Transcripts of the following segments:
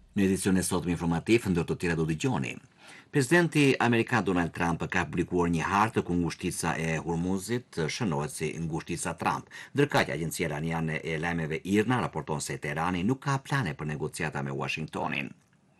Në edicionin e sotëm informativ, ndër të tjera do dëgjoni. Presidenti Amerikan Donald Trump ka publikuar një hartë ku ngushtica e Hormuzit shënohet si ngushtica Trump. Ndërkaq, agjencia iraniane e lajmeve IRNA raporton se Teherani nuk ka plane për negociata me Washingtonin.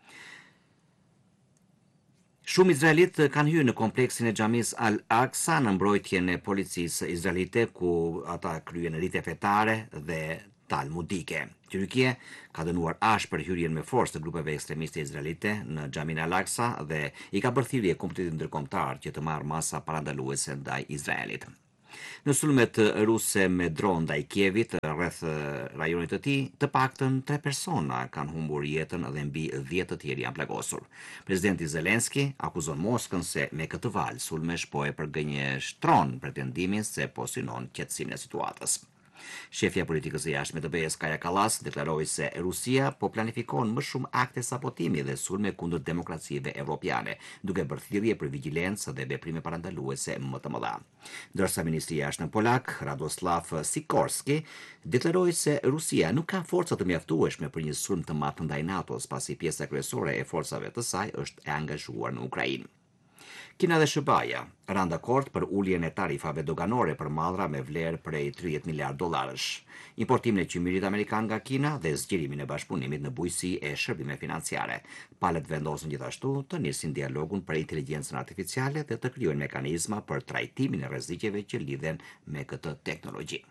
Shumë izraelit kanë hyrë në kompleksin e xhamis Al-Aqsa në mbrojtjen e policisë izraelite, ku ata kryen rite fetare dhe talmudike. Tyrkia ka dënuar ashpër hyrjen me forcë të grupeve ekstremiste izraelite në xhamin Al-Aqsa dhe i ka bërë thirrje komunitetit ndërkombëtar që të marrë masa parandaluese ndaj Izraelit. Në sulmet ruse me dron ndaj Kievit rreth rajonit të tij, të paktën 3 persona kanë humbur jetën dhe mbi 10 të tjerë janë plagosur. Presidenti Zelenski akuzon Moskën se me këtë val sulmesh po e përgënjeshtron pretendimin se po synon qetësimin e situatës. Shefja politikës së jashtme të BE-s Kaja Kallas deklaroi se Rusia po planifikon më shumë akte sabotimi dhe sulme kundër demokracive evropiane, duke bërë thirrje për vigjilencë dhe veprime parandaluese më të mëdha. Ndërsa ministri i jashtëm polak Radoslav Sikorski deklaroi se Rusia nuk ka forca të mjaftueshme për një sulm të madh ndaj NATO-s, pasi pjesa kryesore e forcave të saj është e angazhuar në Ukrainë. Kina dhe Shëbaja ranë dakord për uljen e tarifave doganore për mallra me vlerë prej 30 miliard dollarësh, importimin e qymirit amerikan nga Kina dhe zgjerimin e bashkëpunimit në bujqësi e shërbime financiare. Palët vendosën gjithashtu të nisin dialogun për inteligjencën artificiale dhe të krijojnë mekanizma për trajtimin e rrezikeve që lidhen me këtë teknologji.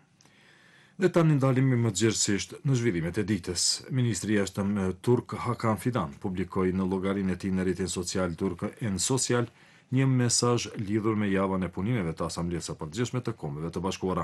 Dhe tani ndalemi më gjërësisht në zhvillimet e ditës. Ministri i jashtëm turk Hakan Fidan publikoi në llogarinë e tij në rrjetin social turk En Social një mesazh lidhur me javën e punimeve të Asamblesë së Përgjithshme të Kombeve të Bashkuara.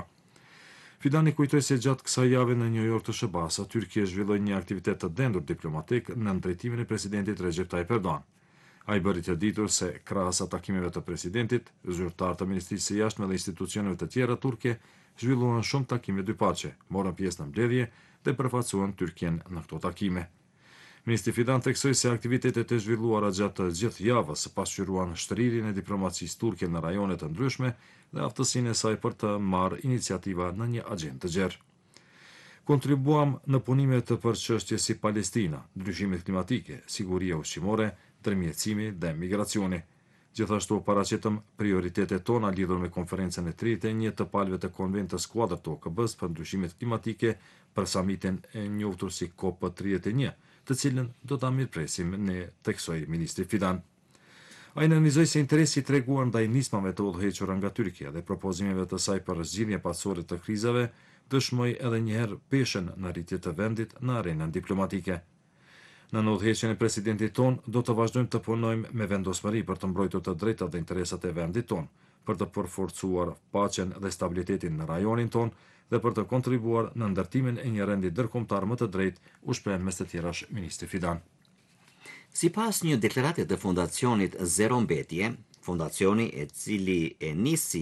Fidani kujtoi se gjatë kësaj jave në New York të SBA-s, Tyrkia zhvilloi një aktivitet të dendur diplomatik në drejtimin e presidentit Recep Tayyip Erdogan. Ai bëri të ditur se krahas takimeve të presidentit, zyrtar të Ministrisë së Jashtme dhe institucioneve të tjera turke zhvilluan shumë takime dypaqe, morën pjesë në mbledhje dhe përfaqësuan Tyrkinë në këto takime. Ministri Fidan theksoi se aktivitetet e zhvilluara gjatë gjithë javës pasqyruan shtrirjen e diplomacisë turke në rajone të ndryshme dhe aftësinë e saj për të marrë iniciativa në një agjendë të gjerë. Kontribuam në punime të për çështje si Palestina, ndryshimet klimatike, siguria ushqimore, ndërmjetësimi dhe migracioni. Gjithashtu paraqitëm prioritetet tona lidhur me konferencën e 31 të palëve të konventës kuadër të OKB-s për ndryshimet klimatike për samitin e njohur si COP31, të cilën do ta mirëpresim ne, theksoi ministri Fidan. Ai nënvizoi se interesi i treguar ndaj nismave të udhëhequra nga Tyrkia dhe propozimeve të saj për zgjidhje pasore të krizave dëshmoi edhe një herë peshën në rritje të vendit në arenën diplomatike. Në udhëheqjen e presidentit ton do të vazhdojmë të punojmë me vendosmëri për të mbrojtur të drejtat dhe interesat e vendit ton, për të përforcuar paqen dhe stabilitetin në rajonin ton dhe për të kontribuar në ndërtimin e një rendi ndërkombëtar më të drejtë, u shpreh mes të tjerash ministri Fidan. Sipas një deklarate të fondacionit Zero Mbetje, fondacioni i cili e nisi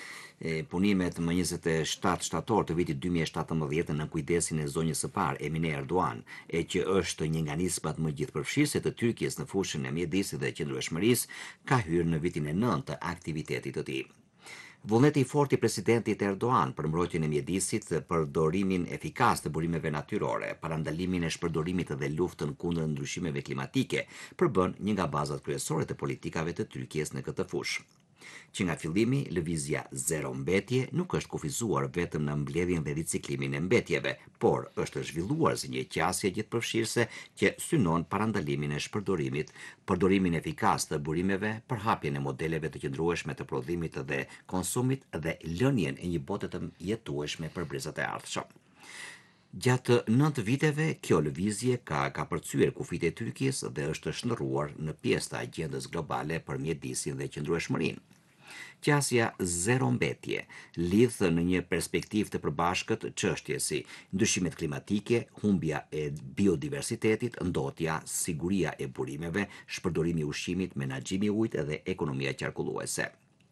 punimet më 27 shtator të vitit 2017 në kujdesin e zonjës së parë Emine Erdogan, e që është një nga nismat më gjithëpërfshirëse të Tyrkisë në fushën e mjedisit dhe qëndrueshmërisë, ka hyrë në vitin e 9 të aktivitetit të tij. Vullneti i fortë i presidentit Erdogan për mbrojtjen e mjedisit, përdorimin efikas të burimeve natyrore, parandalimin e shpërdorimit dhe luftën kundër ndryshimeve klimatike përbën një nga bazat kryesore të politikave të Tyrkisë në këtë fushë. Që nga fillimi, lëvizja Zero Mbetje nuk është kufizuar vetëm në mbledhjen dhe riciklimin e mbetjeve, por është zhvilluar si një qasje gjithëpërfshirëse që synon parandalimin e shpërdorimit, përdorimin efikas të burimeve, përhapjen e modeleve të qëndrueshme të prodhimit dhe konsumit dhe lënien e një bote të jetueshme për brezat e ardhshëm. Gjatë 9 viteve, kjo lëvizje ka kapërcyer kufijtë e Tyrkisë dhe është shndërruar në pjesë të agjendës globale për mjedisin dhe qëndrueshmërinë. Qasja Zero Mbetje lidh në një perspektivë të përbashkët çështje si ndryshimet klimatike, humbja e biodiversitetit, ndotja, siguria e burimeve, shpërdorimi i ushqimit, menaxhimi i ujit dhe ekonomia qarkulluese.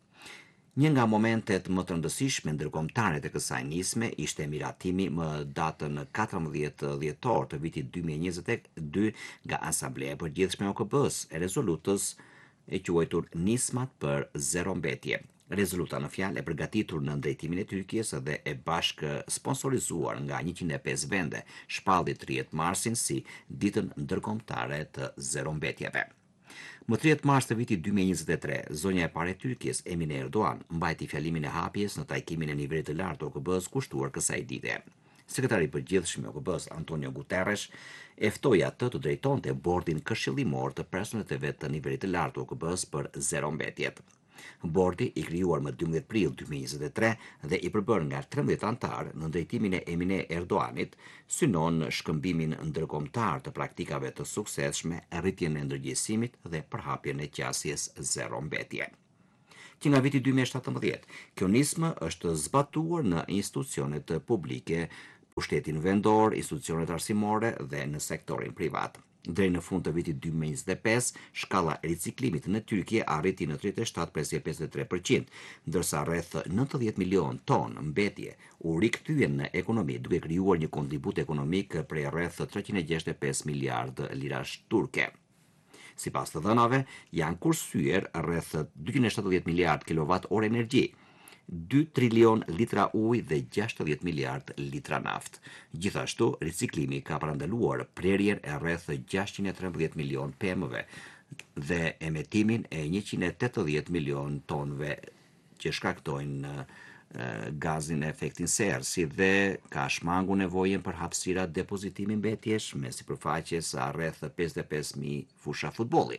Një nga momentet më të rëndësishme ndërkombëtare të kësaj nisme ishte miratimi më datën 14 dhjetor të vitit 2022 nga Asamblea e Përgjithshme e OKB-s e rezolutës e quajtur Nismat për Zero Mbetje. Rezoluta në fjalë e përgatitur në drejtimin e Tyrkisë dhe e bashkë sponsorizuar nga 105 vende, shpalli 30 marsin si ditën ndërkombëtare të zerombetjeve. Më 30 mars të vitit 2023, zonja e parë e Tyrkisë, Emine Erdogan, mbajti fjalimin e hapjes në takimin e nivelit të lartë të OKB-s kushtuar kësaj dite. Sekretari i përgjithshëm i OKB-s, Antonio Guterres, e ftoi atë të drejtonte bordin këshillimor të personeleve të nivelit të lartë të OKB-s për zerombetjet. Bordi, i krijuar më 12 prill 2023 dhe i përbërë nga 13 antarë në drejtimin e Emine Erdoganit, synon shkëmbimin ndërkombëtar të praktikave të suksesshme, rritjen e ndërgjegjësimit dhe përhapjen e qasjes zero mbetje. Që nga viti 2017, kjo nismë është zbatuar në institucionet publike, pushtetin vendor, institucionet arsimore dhe në sektorin privat. Deri në fund të vitit 2025, shkalla e riciklimit në Tyrki arriti në 37,53%, ndërsa rreth 90 milion ton mbetje u rikthyen në ekonomi duke krijuar një kontribut ekonomik prej rreth 365 miliardë lirash turke. Sipas të dhënave, janë kursyer rreth 270 miliard kilovat-orë energji, 2 trilion litra ujë dhe 60 miliard litra naftë. Gjithashtu, riciklimi ka parandaluar prerjen e rreth 613 milion PM-ve dhe emetimin e 180 milion tonëve që shkaktojnë gazin e efektin serë, si dhe ka shmangu nevojën për hapësira depozitimi mbetjesh me sipërfaqe sa rreth 55.000 fusha futbolli.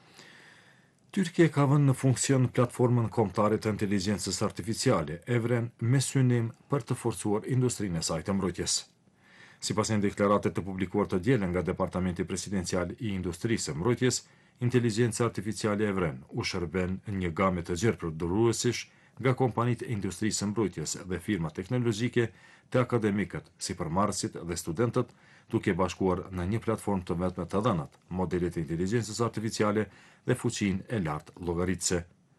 Tyrkia ka vënë në funksion platformën kombëtare të inteligjencës artificiale, Evren, me synim për të forcuar industrinë e saj të mbrojtjes. Sipas një deklarate të publikuar të dielën nga Departamenti Presidencial i Industrisë së Mbrojtjes, inteligjenca artificiale Evren u shërben një gamë të gjerë përdoruesish nga kompanitë e industrisë së mbrojtjes dhe firma teknologjike të akademikët, sipërmarrësit dhe studentët, duke bashkuar në një platformë të vetme të dhënat, modelet e inteligjencës artificiale dhe fuqinë e lartë llogaritëse.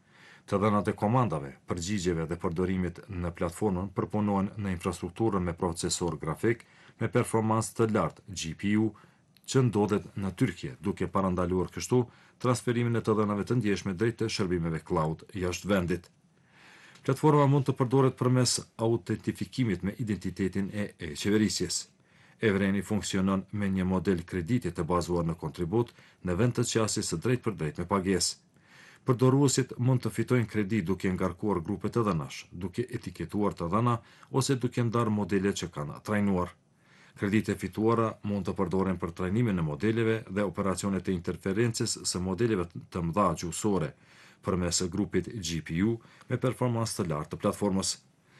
Të dhënat e komandave, përgjigjeve dhe përdorimit në platformën përpunohen në infrastrukturën me procesor grafik me performancë të lartë GPU që ndodhet në Tyrki, duke parandaluar kështu transferimin e të dhënave të ndjeshme drejt të shërbimeve cloud jashtë vendit. Platforma mund të përdoret përmes autentifikimit me identitetin e e-qeverisjes. Evreni funksionon me një model krediti të bazuar në kontribut në vend të qasjes së drejt për drejt me pagesë. Përdoruesit mund të fitojnë kredi duke ngarkuar grupe të dhënash, duke etiketuar të dhëna ose duke ndarë modele që kanë trajnuar. Kredite fituara mund të përdoren për trajnimin e modeleve dhe operacionet e interferencës së modeleve të mëdha gjuhësore përmes grupit GPU me performancë të lartë të platformës.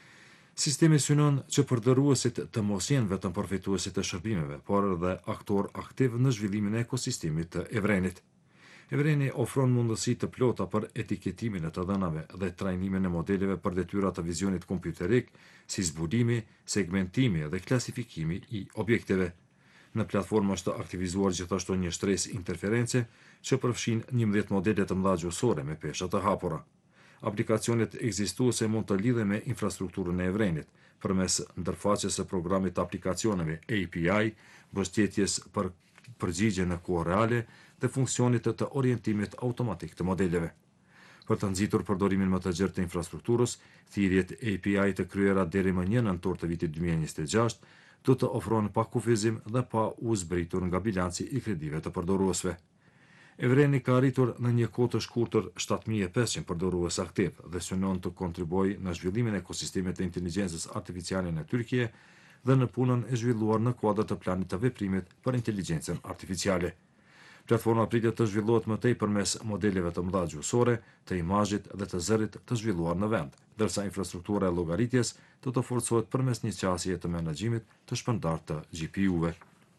Sistemi synon që përdoruesit të mos jenë vetëm përfituesit të shërbimeve, por edhe aktor aktiv në zhvillimin e ekosistemit të Evrenit. Evreni ofron mundësi të plota për etiketimin e të dhënave dhe trajnimin e modeleve për detyra të vizionit kompjuterik, si zbulimi, segmentimi dhe klasifikimi i objekteve. Në platformë është aktivizuar gjithashtu një shtresë interference që përfshin 11 modele të mëdha gjuhësore me pesha të hapura. Aplikacionet ekzistuese mund të lidhen me infrastrukturën e Evrenit përmes ndërfaqjes së programit të aplikacioneve API, mbështetjes për përgjigje në kohë reale dhe funksionit të orientimit automatik të modeleve. Për të nxitur përdorimin më të gjerë të infrastrukturës, thirrjet API të kryera deri më 1 nëntor të vitit 2026 do të ofrohen pa kufizim dhe pa u zbritur nga bilanci i kredive të përdoruesve. Evreni ka arritur në një kohë të shkurtër 7500 përdorues aktiv dhe synon të kontribuojë në zhvillimin e ekosistemit të inteligjencës artificiale në Tyrki dhe në punën e zhvilluar në kuadër të planit të veprimit për inteligjencën artificiale. Platforma pritet të zhvillohet më tej përmes modeleve të mëdha gjuhësore, të imazhit dhe të zërit të zhvilluar në vend, ndërsa infrastruktura e llogaritjes do të forcohet përmes një qasje të menaxhimit të shpërndarë të GPU-ve.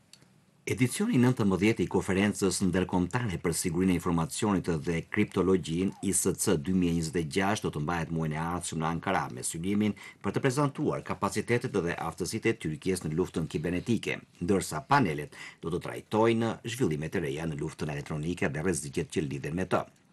Edicioni 19 i konferencës ndërkombëtare për sigurinë e informacionit dhe kriptologjinë ISC 2026 do të mbahet muajin e ardhshëm në Ankara me synimin për të prezantuar kapacitetet dhe aftësitë e Tyrkisë në luftën kibernetike, ndërsa panelet do të trajtojnë zhvillimet e reja në luftën elektronike dhe rreziqet që lidhen me të.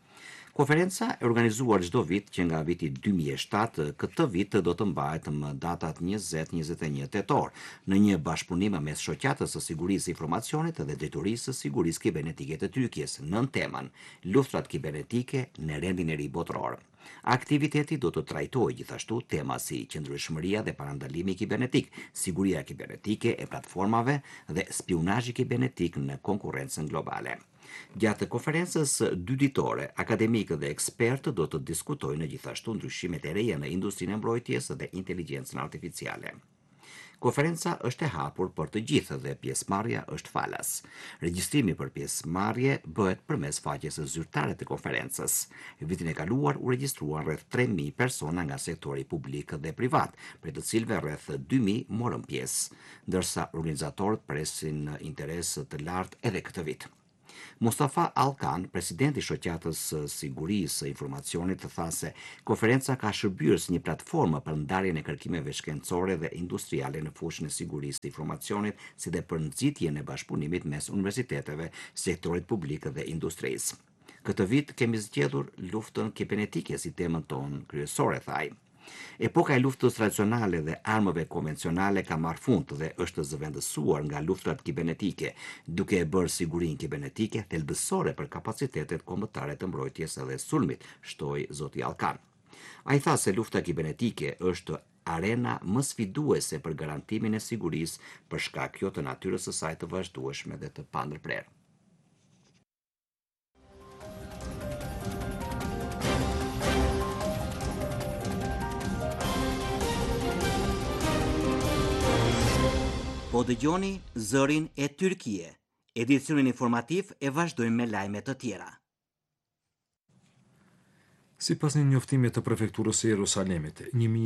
Konferenca e organizuar çdo vit që nga viti 2007, këtë vit do të mbahet më datat 20-21 tetor, në një bashkëpunim mes shoqatës së sigurisë së informacionit dhe detyrisë së sigurisë kibernetike të Turqisë nën temën luftrat kibernetike në rendin e ri botror. Aktiviteti do të trajtojë gjithashtu tema si qëndrueshmëria dhe parandalimi kibernetik, siguria kibernetike e platformave dhe spionazhi kibernetik në konkurrencën globale. Gjatë konferencës dy ditore, akademikë dhe ekspertë do të diskutojnë gjithashtu ndryshimet e reja në industrinë e mbrojtjes dhe inteligjencën artificiale. Konferenca është e hapur për të gjithë dhe pjesëmarrja është falas. Regjistrimi për pjesëmarrje bëhet përmes faqes së zyrtare të konferencës. Vitin e kaluar u regjistruan rreth 3.000 persona nga sektori publik dhe privat, prej të cilëve rreth 2.000 morën pjesë, ndërsa organizatorët presin interes të lartë edhe këtë vit. Mustafa Alkan, presidenti i shoqatës së sigurisë së informacionit, tha se konferenca ka shërbyer si një platformë për ndarjen e kërkimeve shkencore dhe industriale në fushën e sigurisë së informacionit, si dhe për nxitjen e bashkëpunimit mes universiteteve, sektorit publik dhe industrisë. Këtë vit kemi zgjedhur luftën kibernetike si temën tonë kryesore, tha ai. Epoka e luftës tradicionale dhe armëve konvencionale ka marrë fund dhe është zëvendësuar nga luftrat kibernetike, duke e bërë sigurinë kibernetike thelbësore për kapacitetet kombëtare të mbrojtjes dhe sulmit, shtoi zoti Alkan. Ai tha se lufta kibernetike është arena më sfiduese për garantimin e sigurisë për shkak jo të natyrës së saj të vazhdueshme dhe të pandërprerë. Po dëgjoni zërin e Tyrkie. Edicionin informativ e vazhdojmë me lajme të tjera. Sipas një njoftimi të prefekturës së Jerusalemit,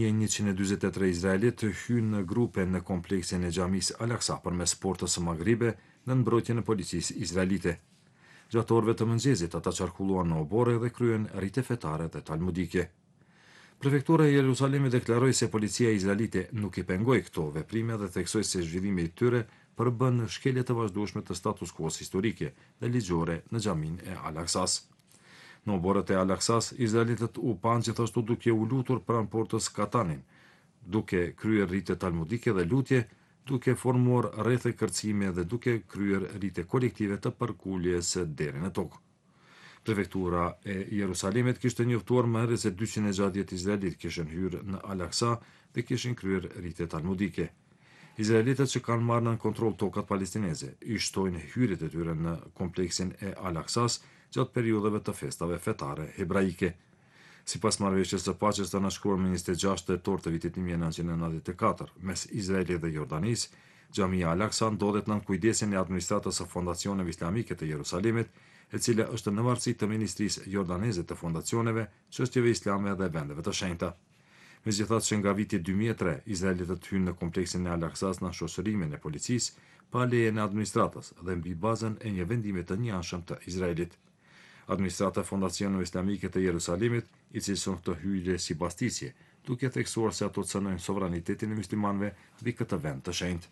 1143 izraelit hynë në grupe në kompleksin e xhamisë Al-Aqsa përmes portës së Magribe në mbrojtjen e policisë izraelite. Gjatë orëve të mëngjesit ata qarkulluan në obore dhe kryen rite fetare dhe talmudike. Prefektura e Jerusalemit deklaroi se policia izraelite nuk i pengoi këto veprime dhe theksoi se zhvillimi i tyre përbën shkelje të vazhdueshme të status quo-s historike dhe ligjore në xhamin e Al-Aqsas. Në oborët e Al-Aqsas, izraelitët u panë gjithashtu duke u lutur pranë portës Katanin, duke kryer rite talmudike dhe lutje, duke formuar rrethe kërcime dhe duke kryer rite kolektive të përkuljes deri në tokë. Prefektura e Jerusalemit kishte njoftuar më herët se 260 izraelit kishin hyrë në Al-Aqsa dhe kishin kryer rite talmudike. Izraelitët që kanë marrë në kontroll tokat palestineze i shtojnë hyrjet e tyre në kompleksin e Al-Aqsas gjatë periudhave të festave fetare hebraike. Sipas marrëveshjes së paqes të nënshkruar më 26 tetor të vitit 1994 mes Izraelit dhe Jordanisë, xhamia Al-Aqsa ndodhet nën kujdesin e administratës së fondacioneve islamike të Jerusalemit, e cila është në varësi të Ministrisë Jordaneze të fondacioneve, çështjeve islame dhe vendeve të shenjta. Megjithatë që nga viti 2003, izraelitët hynë në kompleksin e Al-Aqsas në shoqërimin e policisë, pa lejen e administratës dhe mbi bazën e një vendimi të njëanshëm të Izraelit. Administrata e Fondacioneve Islamike të Jerusalemit i cilëson këtë hyrje si bastisje, duke theksuar se ato cënojnë sovranitetin e muslimanëve mbi këtë vend të shenjtë.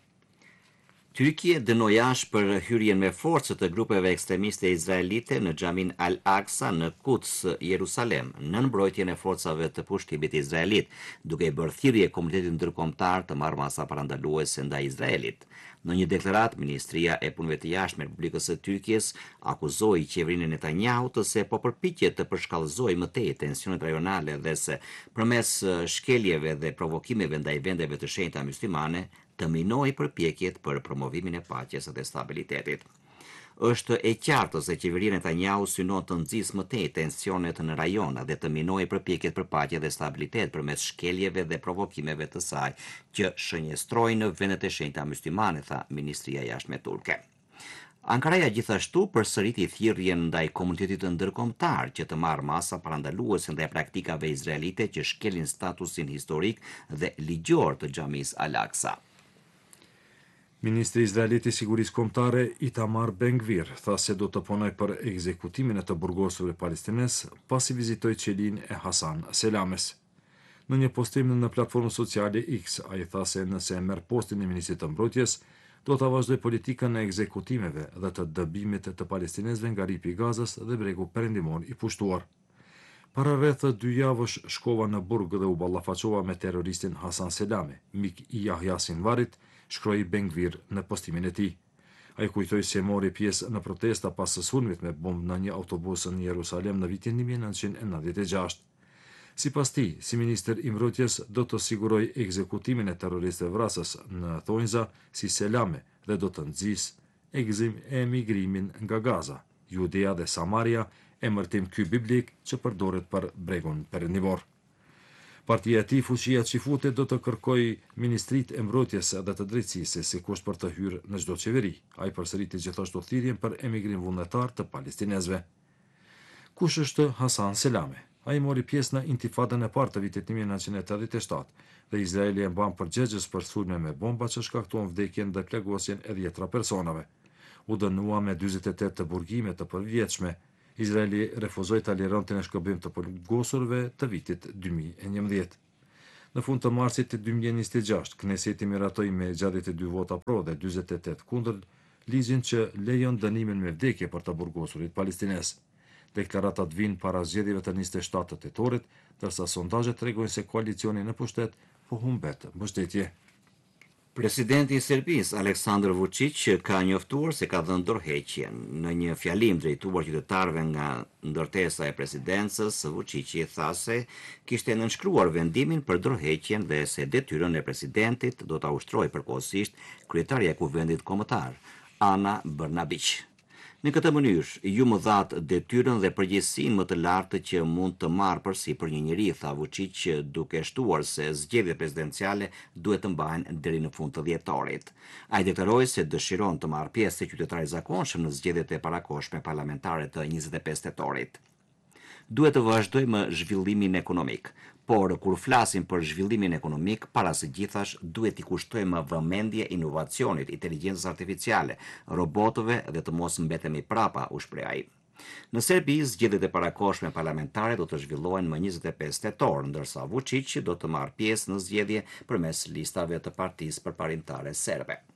Tyrkia dënoi jashtë për hyrjen me forcë të grupeve ekstremiste izraelite në xhamin Al-Aqsa në Quds, Jerusalem, nën mbrojtjen e forcave të pushtimit izraelit, duke i bërë thirrje komunitetit ndërkombëtar të marrë masa parandaluese ndaj Izraelit. Në një deklaratë, Ministria e Punëve të Jashtme e Republikës së Tyrkisë akuzoi qeverinë e Netanyahut se po përpiqet të përshkallëzojë më tej tensionet rajonale dhe se përmes shkeljeve dhe provokimeve ndaj vendeve të shenjta myslimane të minoj përpjekjet për promovimin e paqes dhe stabilitetit. Është e qartë se qeveria Netanyahu synon të nxjisë më tej tensionet në rajon dhe të minojë përpjekjet për paqe dhe stabilitet përmes shkeljeve dhe provokimeve të saj që shënjestrojnë vendet e shenjta myslimane, tha Ministria e Jashtme turke. Ankaraja gjithashtu përsëriti thirrjen ndaj komunitetit ndërkombëtar që të marrë masa parandaluese ndaj praktikave izraelite që shkelin statusin historik dhe ligjor të xhamisë Al-Aqsa. Ministri izraelit i sigurisë kombëtare Itamar Ben-Gvir tha se do të punoj për ekzekutimin e të burgosurve palestines pasi vizitoi qelin e Hasan Selames. Në një postim në platformën sociale X, ai tha se nëse merr postin e ministrit të mbrojtjes, do të vazhdoj politikën e ekzekutimeve dhe të dëbimit të palestinezëve nga ripi i Gazës dhe bregu perëndimor i pushtuar. Para rreth 2 javësh shkova në Burg dhe u ballafaqova me terroristin Hasan Selami, mik i Yahya Sinvarit, shkroi Ben-Gvir në postimin e tij. Ai kujtoi se mori pjesë në protesta pas së sulmit me bombë në një autobus në Jerusalem në vitin 1996. Sipas tij, si ministër i mbrojtjes do të siguroj ekzekutimin e terroristëve vrasës në thonjza si Selame dhe do të nxjisë emigrimin nga Gaza, Judea dhe Samaria, emërtim ky biblik që përdoret për bregun perëndimor. Partia e tij Fuqia Çifute do të kërkojë Ministritë e Mbrojtjes dhe të Drejtësisë si kusht për të hyrë në çdo qeveri. Ai përsëriti gjithashtu thirrjen për emigrim vullnetar të palestinezëve. Kush është Hasan Selame? Ai mori pjesë në intifadën e parë të vitit 1987 dhe Izraeli e mban përgjegjës për sulme me bomba që shkaktuan vdekjen dhe plagosjen e 10 personave. U dënua me 48 të burgime të përvjetshme. Izraeli refuzoi ta lironte në shkëmbim të plagosurve të vitit 2011. Në fund të marsit të 2026, Kneseti miratoi me 62 vota pro dhe 48 kundër ligjin që lejon dënimin me vdekje për të burgosurit palestinez. Deklaratat vinë para zgjedhjeve të 27 të tetorit, ndërsa sondazhet tregojnë se koalicioni në pushtet po humbet mbështetje. Presidenti i Serbisë, Aleksandar Vučić, ka njoftuar se ka dhënë dorëheqjen. Në një fjalim drejtuar qytetarëve nga ndërtesa e presidencës, Vučić tha se kishte nënshkruar vendimin për dorëheqjen dhe se detyrën e presidentit do ta ushtrojë përkohësisht kryetaria e Kuvendit Kombëtar, Ana Brnabić. Në këtë mënyrë, ju më dhatë detyrën dhe përgjegjësinë më të lartë që mund të marrë përsipër një njeri, tha Vučić, duke shtuar se zgjedhjet presidenciale duhet të mbahen deri në fund të dhjetorit. Ai deklaroi se dëshiron të marrë pjesë si qytetar i zakonshëm në zgjedhjet e parakohshme parlamentare të 25 tetorit. Duhet të vazhdojmë zhvillimin ekonomik, por kur flasim për zhvillimin ekonomik, para së gjithash duhet i kushtojmë vëmendje inovacionit, inteligjencës artificiale, robotëve dhe të mos mbetemi prapa, u shpreh ai. Në Serbi, zgjedhjet e parakohshme parlamentare do të zhvillohen më 25 tetor, ndërsa Vučić do të marrë pjesë në zgjedhje përmes listave të Partisë Përparimtare Serbe.